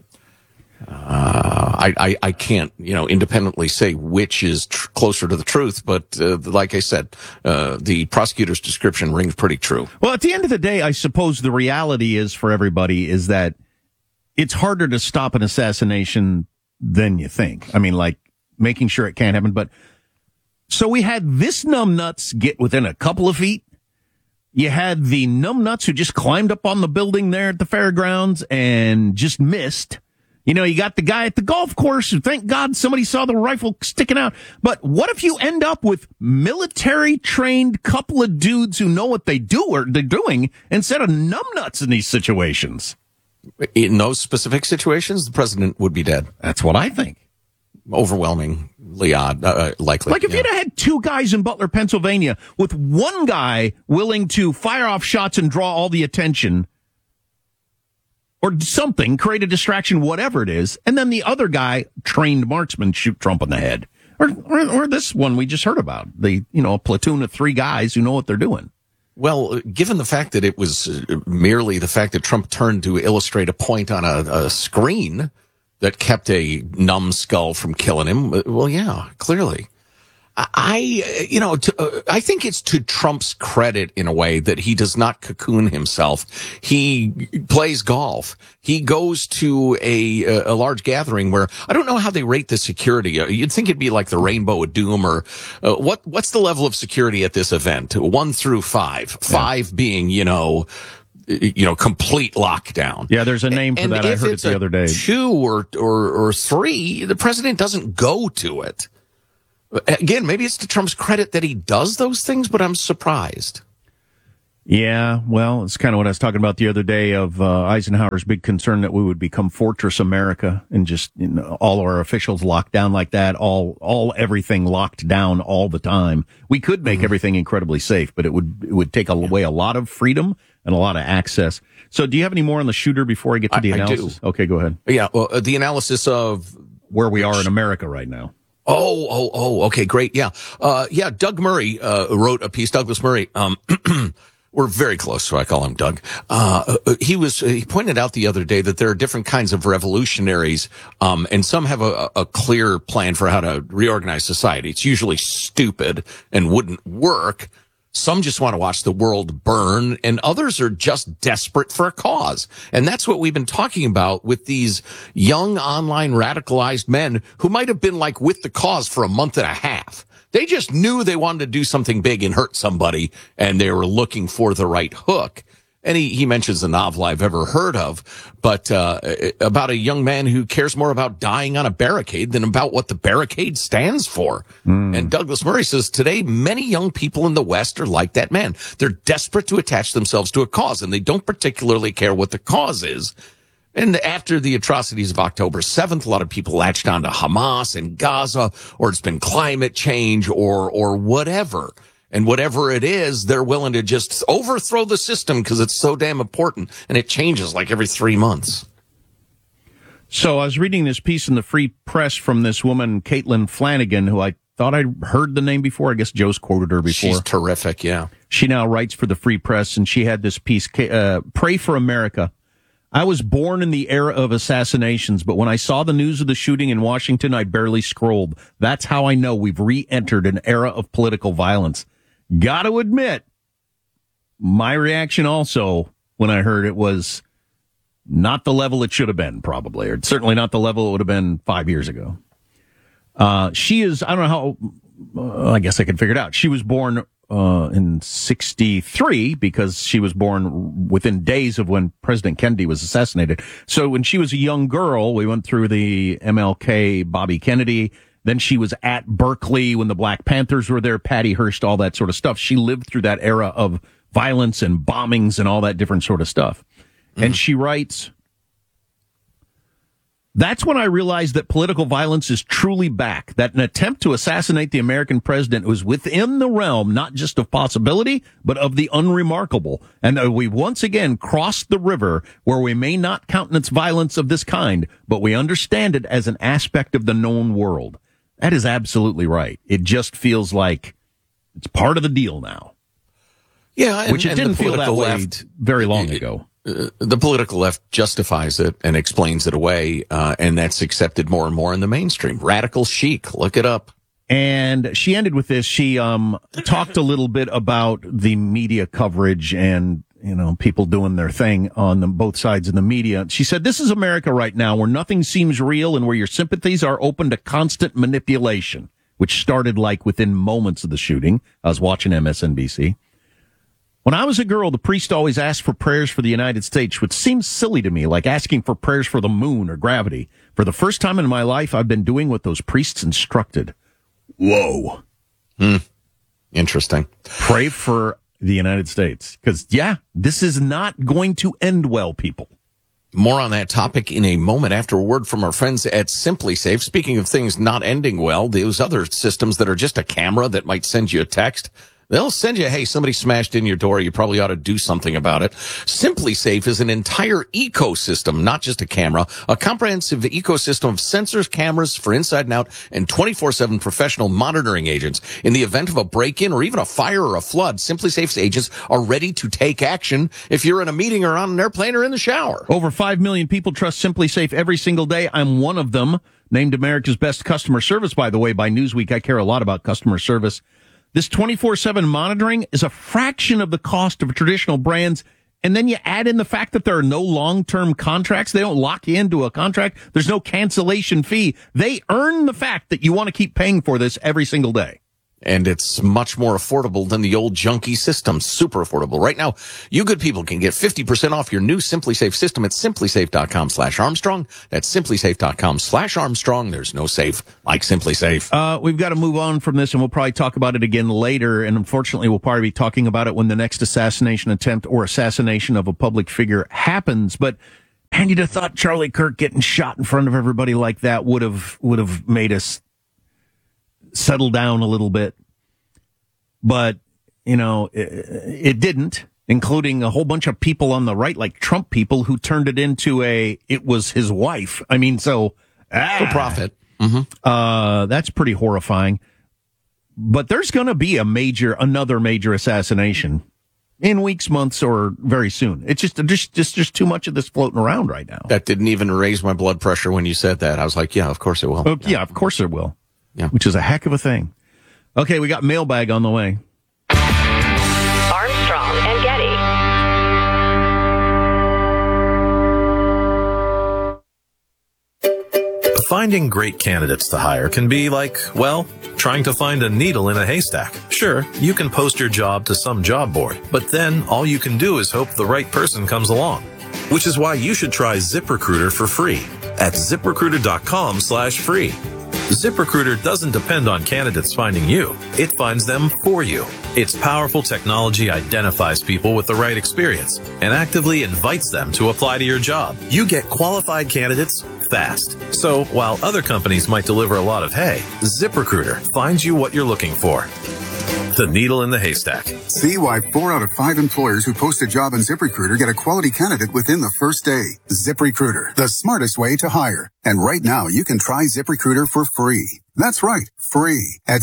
I can't, independently say which is closer to the truth, but like I said, the prosecutor's description rings pretty true. Well, at the end of the day, I suppose the reality is for everybody is that it's harder to stop an assassination than you think. I mean, like making sure it can't happen. But so we had this numbnuts get within a couple of feet. You had the numbnuts who just climbed up on the building there at the fairgrounds and just missed. You got the guy at the golf course who, thank God, somebody saw the rifle sticking out. But what if you end up with military-trained couple of dudes who know what they're doing instead of numbnuts in these situations? In those specific situations, the president would be dead. That's what I think. Overwhelmingly likely. Like if you'd have had 2 guys in Butler, Pennsylvania, with one guy willing to fire off shots and draw all the attention, or something, create a distraction, whatever it is, and then the other guy, trained marksman, shoot Trump in the head. Or this one we just heard about, a platoon of 3 guys who know what they're doing. Well, given the fact that it was merely the fact that Trump turned to illustrate a point on a screen that kept a numbskull from killing him, well, yeah, clearly. I think it's to Trump's credit in a way that he does not cocoon himself. He plays golf. He goes to a large gathering where I don't know how they rate the security. You'd think it'd be like the Rainbow of Doom or what's the level of security at this event? 1 through 5. 5 being, complete lockdown. Yeah, there's a name for that. I heard it the other day. 2 or 3, the president doesn't go to it. Again, maybe it's to Trump's credit that he does those things, but I'm surprised. Yeah, well, it's kind of what I was talking about the other day of Eisenhower's big concern that we would become Fortress America and just all our officials locked down like that, everything locked down all the time. We could make everything incredibly safe, but it would take away a lot of freedom and a lot of access. So do you have any more on the shooter before I get to the analysis? I do. Okay, go ahead. Yeah, well, the analysis of where we are in America right now. Oh, okay, great. Yeah. Doug Murray wrote a piece, Douglas Murray. We're very close, so I call him Doug. He pointed out the other day that there are different kinds of revolutionaries, and some have a clear plan for how to reorganize society. It's usually stupid and wouldn't work. Some just want to watch the world burn, and others are just desperate for a cause. And that's what we've been talking about with these young online radicalized men who might have been like with the cause for a month and a half. They just knew they wanted to do something big and hurt somebody, and they were looking for the right hook. And he mentions a novel I've ever heard of, but about a young man who cares more about dying on a barricade than about what the barricade stands for. And Douglas Murray says today many young people in the West are like that man. They're desperate to attach themselves to a cause, and they don't particularly care what the cause is. And after the atrocities of October 7th, a lot of people latched on to Hamas and Gaza, or it's been climate change or whatever. And whatever it is, they're willing to just overthrow the system because it's so damn important, and it changes like every 3 months. So I was reading this piece in the Free Press from this woman, Caitlin Flanagan, who I thought I heard the name before. I guess Joe's quoted her before. She's terrific, yeah. She now writes for the Free Press, and she had this piece, Pray for America. I was born in the era of assassinations, but when I saw the news of the shooting in Washington, I barely scrolled. That's how I know we've re-entered an era of political violence. Got to admit, my reaction also when I heard it was not the level it should have been, probably, or certainly not the level it would have been 5 years ago. She is, I don't know how, I guess I can figure it out. She was born in 1963 because she was born within days of when President Kennedy was assassinated. So when she was a young girl, we went through the MLK, Bobby Kennedy. Then she was at Berkeley when the Black Panthers were there, Patty Hearst, all that sort of stuff. She lived through that era of violence and bombings and all that different sort of stuff. And she writes, that's when I realized that political violence is truly back, that an attempt to assassinate the American president was within the realm, not just of possibility, but of the unremarkable. And we once again crossed the river where we may not countenance violence of this kind, but we understand it as an aspect of the known world. That is absolutely right. It just feels like it's part of the deal now. Yeah, which it didn't feel that way very long ago. The political left justifies it and explains it away, and that's accepted more and more in the mainstream. Radical chic, look it up. And she ended with this. She talked a little bit about the media coverage and, you know, people doing their thing on both sides of the media. She said, this is America right now where nothing seems real and where your sympathies are open to constant manipulation, which started like within moments of the shooting. I was watching MSNBC. When I was a girl, the priest always asked for prayers for the United States, which seems silly to me, like asking for prayers for the moon or gravity. For the first time in my life, I've been doing what those priests instructed. Whoa. Interesting. Pray for the United States. Because, yeah, this is not going to end well, people. More on that topic in a moment after a word from our friends at SimpliSafe. Speaking of things not ending well, those other systems that are just a camera that might send you a text, they'll send you, hey, somebody smashed in your door. You probably ought to do something about it. SimpliSafe is an entire ecosystem, not just a camera, a comprehensive ecosystem of sensors, cameras for inside and out, and 24/7 professional monitoring agents. In the event of a break-in or even a fire or a flood, SimpliSafe's agents are ready to take action if you're in a meeting or on an airplane or in the shower. Over 5 million people trust SimpliSafe every single day. I'm one of them. Named America's Best Customer Service, by the way, by Newsweek. I care a lot about customer service. This 24/7 monitoring is a fraction of the cost of traditional brands. And then you add in the fact that there are no long-term contracts. They don't lock you into a contract. There's no cancellation fee. They earn the fact that you want to keep paying for this every single day. And it's much more affordable than the old junky system. Super affordable. Right now, you good people can get 50% off your new SimpliSafe system at simplysafe.com/Armstrong. That's simplysafe.com/Armstrong. There's no safe like SimpliSafe. We've got to move on from this, and we'll probably talk about it again later. And unfortunately, we'll probably be talking about it when the next assassination attempt or assassination of a public figure happens. But man, you'd have thought Charlie Kirk getting shot in front of everybody like that would have made us settle down a little bit. But, it didn't, including a whole bunch of people on the right, like Trump people, who turned it into it was his wife. I mean, so. For profit. That's pretty horrifying. But there's going to be another major assassination in weeks, months, or very soon. It's just too much of this floating around right now. That didn't even raise my blood pressure when you said that. I was like, yeah, of course it will. Oh, yeah, of course it will. Yeah. Which is a heck of a thing. Okay, we got mailbag on the way. Armstrong and Getty. Finding great candidates to hire can be like, well, trying to find a needle in a haystack. Sure, you can post your job to some job board, but then all you can do is hope the right person comes along. Which is why you should try ZipRecruiter for free at ZipRecruiter.com/free. ZipRecruiter doesn't depend on candidates finding you. It finds them for you. Its powerful technology identifies people with the right experience and actively invites them to apply to your job. You get qualified candidates fast. So while other companies might deliver a lot of hay, ZipRecruiter finds you what you're looking for. The needle in the haystack. See why 4 out of 5 employers who post a job on ZipRecruiter get a quality candidate within the first day. ZipRecruiter, the smartest way to hire. And right now, you can try ZipRecruiter for free. That's right, free at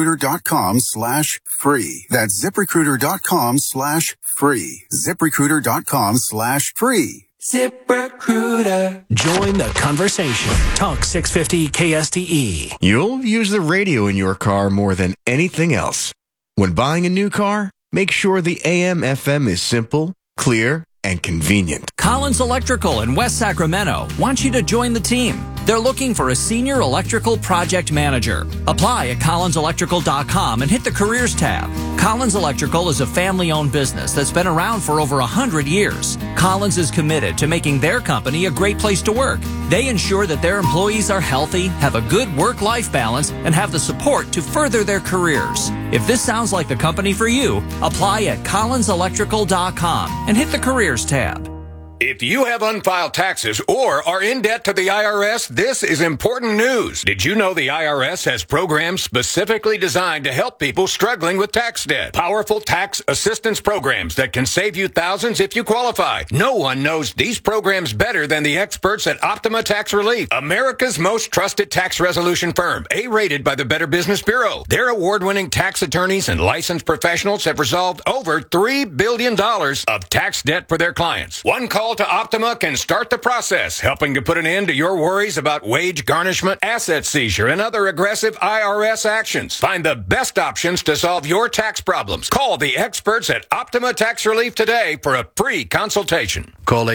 ZipRecruiter.com/free. That's ZipRecruiter.com/free. ZipRecruiter.com/free. ZipRecruiter. Join the conversation. Talk 650 KSTE. You'll use the radio in your car more than anything else. When buying a new car, make sure the AM/FM is simple, clear, and convenient. Collins Electrical in West Sacramento wants you to join the team. They're looking for a senior electrical project manager. Apply at collinselectrical.com and hit the careers tab. Collins Electrical is a family-owned business that's been around for over 100 years. Collins is committed to making their company a great place to work. They ensure that their employees are healthy, have a good work-life balance, and have the support to further their careers. If this sounds like the company for you, apply at collinselectrical.com and hit the careers tab. If you have unfiled taxes or are in debt to the IRS, this is important news. Did you know the IRS has programs specifically designed to help people struggling with tax debt? Powerful tax assistance programs that can save you thousands if you qualify. No one knows these programs better than the experts at Optima Tax Relief, America's most trusted tax resolution firm, A-rated by the Better Business Bureau. Their award-winning tax attorneys and licensed professionals have resolved over $3 billion of tax debt for their clients. One call to Optima can start the process, helping to put an end to your worries about wage garnishment, asset seizure, and other aggressive IRS actions. Find the best options to solve your tax problems. Call the experts at Optima Tax Relief today for a free consultation. Call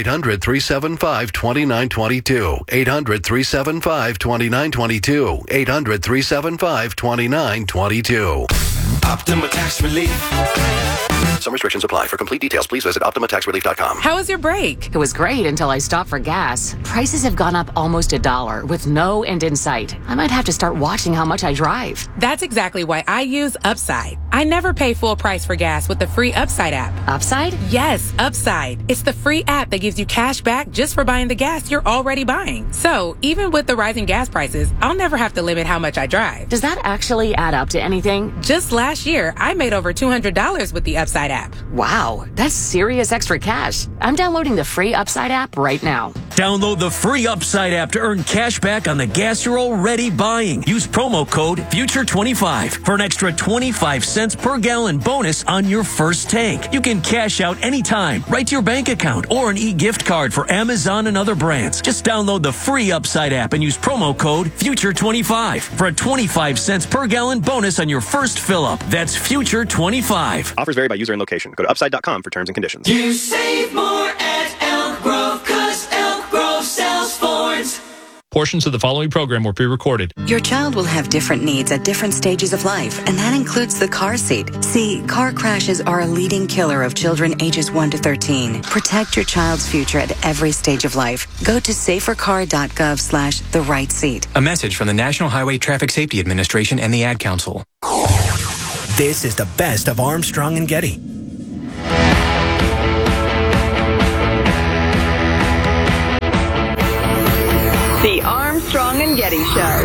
800-375-2922. 800-375-2922. 800-375-2922. Optima Tax Relief. Some restrictions apply. For complete details, please visit OptimaTaxRelief.com. How was your break? It was great until I stopped for gas. Prices have gone up almost $1 with no end in sight. I might have to start watching how much I drive. That's exactly why I use Upside. I never pay full price for gas with the free Upside app. Upside? Yes, Upside. It's the free app that gives you cash back just for buying the gas you're already buying. So even with the rising gas prices, I'll never have to limit how much I drive. Does that actually add up to anything? Just last year, I made over $200 with the Upside app. Wow, that's serious extra cash. I'm downloading the free Upside app right now. Download the free Upside app to earn cash back on the gas you're already buying. Use promo code FUTURE25 for an extra 25 cents per gallon bonus on your first tank. You can cash out anytime, right to your bank account, or an e-gift card for Amazon and other brands. Just download the free Upside app and use promo code FUTURE25 for a 25 cents per gallon bonus on your first fill-up. That's FUTURE25. Offers vary by user and location. Go to upside.com for terms and conditions. You save more at Elk Grove, 'cause Elk Grove sells Fords. Portions of the following program were pre-recorded. Your child will have different needs at different stages of life, and that includes the car seat. See, car crashes are a leading killer of children ages 1 to 13. Protect your child's future at every stage of life. Go to safercar.gov/the right seat. A message from the National Highway Traffic Safety Administration and the Ad Council. This is the best of Armstrong and Getty. The Armstrong and Getty Show.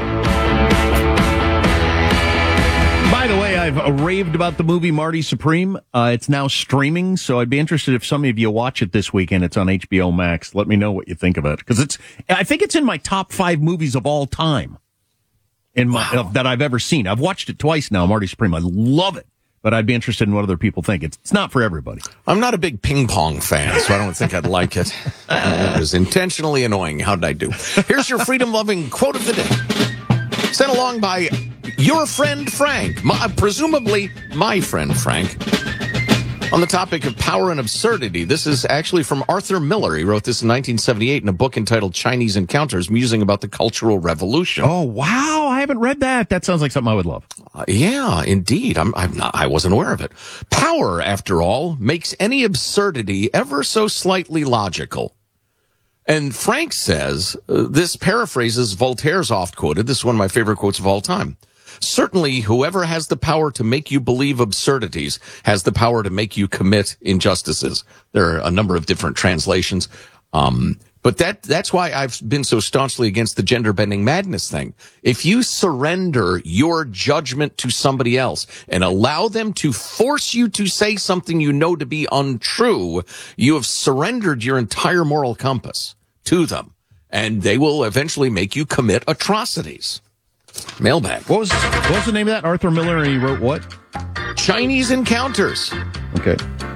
By the way, I've raved about the movie Marty Supreme. It's now streaming, so I'd be interested if some of you watch it this weekend. It's on HBO Max. Let me know what you think of it, because I think it's in my top 5 movies of all time that I've ever seen. I've watched it twice now, Marty Supreme. I love it, but I'd be interested in what other people think. It's not for everybody. I'm not a big ping pong fan, so I don't think I'd like it. It was intentionally annoying. How did I do? Here's your freedom-loving quote of the day. Sent along by your friend Frank, presumably my friend Frank, on the topic of power and absurdity. This is actually from Arthur Miller. He wrote this in 1978 in a book entitled Chinese Encounters, musing about the Cultural Revolution. Oh, wow. I haven't read that. That sounds like something I would love. Yeah, indeed. I wasn't aware of it. Power, after all, makes any absurdity ever so slightly logical. And Frank says, this paraphrases Voltaire's oft-quoted, this is one of my favorite quotes of all time. Certainly, whoever has the power to make you believe absurdities has the power to make you commit injustices. There are a number of different translations. But that's why I've been so staunchly against the gender-bending madness thing. If you surrender your judgment to somebody else and allow them to force you to say something you know to be untrue, you have surrendered your entire moral compass to them, and they will eventually make you commit atrocities. Mailbag. What was the name of that? Arthur Miller, and he wrote what? Chinese Encounters. Okay.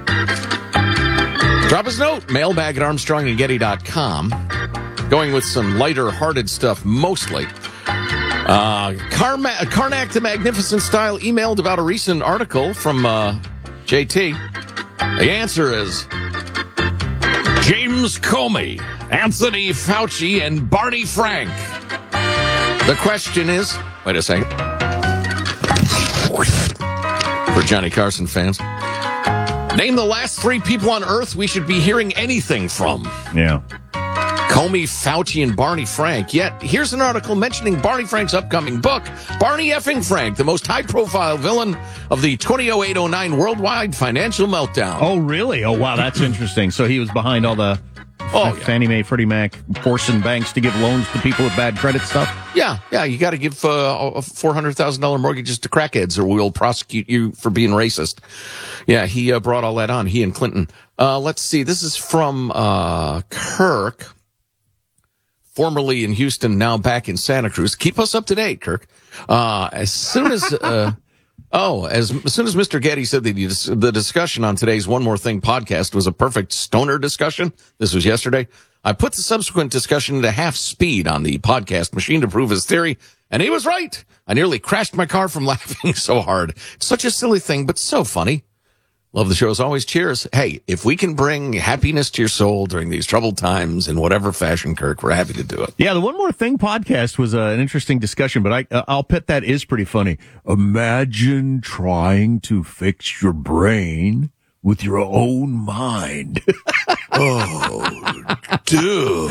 Drop us a note, mailbag at armstrongandgetty.com. Going with some lighter-hearted stuff, mostly. Karnak the Magnificent Style emailed about a recent article from JT. The answer is James Comey, Anthony Fauci, and Barney Frank. The question is, wait a second. For Johnny Carson fans. Name the last 3 people on Earth we should be hearing anything from. Yeah. Comey, Fauci, and Barney Frank. Yet, here's an article mentioning Barney Frank's upcoming book, Barney effing Frank, the most high-profile villain of the 2008-09 worldwide financial meltdown. Oh, really? Oh, wow, that's interesting. So he was behind all the Fannie Mae, Freddie Mac, forcing banks to give loans to people with bad credit stuff? Yeah, you got to give $400,000 mortgages to crackheads or we'll prosecute you for being racist. Yeah, he brought all that on, he and Clinton. Let's see, this is from Kirk, formerly in Houston, now back in Santa Cruz. Keep us up to date, Kirk. As soon as Mr. Getty said the discussion on today's One More Thing podcast was a perfect stoner discussion, this was yesterday, I put the subsequent discussion into half speed on the podcast machine to prove his theory, and he was right. I nearly crashed my car from laughing so hard. It's such a silly thing, but so funny. Love the show as always. Cheers. Hey, if we can bring happiness to your soul during these troubled times in whatever fashion, Kirk, we're happy to do it. Yeah, the One More Thing podcast was an interesting discussion, but I'll bet that is pretty funny. Imagine trying to fix your brain with your own mind. Oh, dude.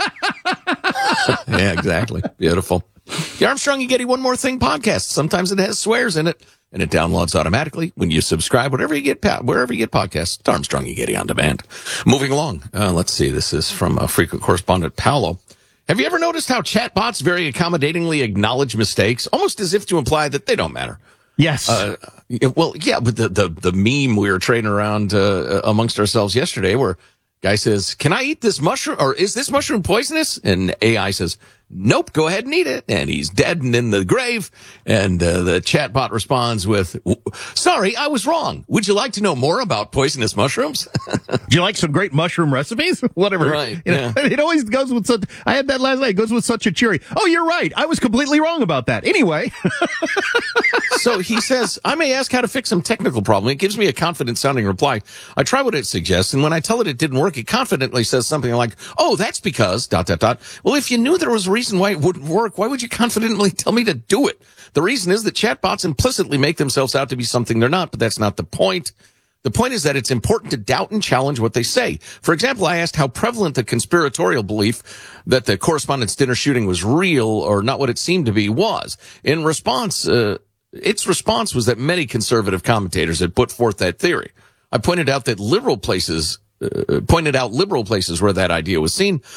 Yeah, exactly. Beautiful. The Armstrong and Getty One More Thing podcast. Sometimes it has swears in it, and it downloads automatically when you subscribe, wherever you get podcasts. It's Armstrong and Getty on demand. Moving along. Let's see. This is from frequent correspondent Paolo. Have you ever noticed how chatbots very accommodatingly acknowledge mistakes, almost as if to imply that they don't matter? Yes. Well, yeah, but the meme we were trading around amongst ourselves yesterday where guy says, can I eat this mushroom, or is this mushroom poisonous? And AI says, nope, go ahead and eat it. And he's dead and in the grave. And the chatbot responds with, sorry, I was wrong. Would you like to know more about poisonous mushrooms? Do you like some great mushroom recipes? Whatever. Right. You know, it always goes with such, I had that last night. It goes with such a cheery, oh, you're right. I was completely wrong about that. Anyway. So he says, I may ask how to fix some technical problem. It gives me a confident sounding reply. I try what it suggests, and when I tell it didn't work, it confidently says something like, oh, that's because, ... Well, if you knew there was a reason why it wouldn't work, why would you confidently tell me to do it? The reason is that chatbots implicitly make themselves out to be something they're not, but that's not the point. The point is that it's important to doubt and challenge what they say. For example, I asked how prevalent the conspiratorial belief that the Correspondence Dinner shooting was real or not what it seemed to be was. In response, its response was that many conservative commentators had put forth that theory. I pointed out liberal places where that idea was seen,